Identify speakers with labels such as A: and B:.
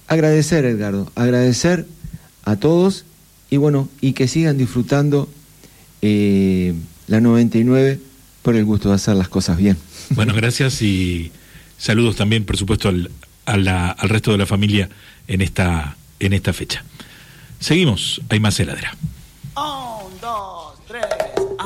A: agradecer, Edgardo, agradecer a todos y bueno, y que sigan disfrutando la 99 por el gusto de hacer las cosas bien.
B: Bueno, gracias y saludos también, por supuesto, al resto de la familia en esta fecha. Seguimos, hay más heladera.
C: 1, 2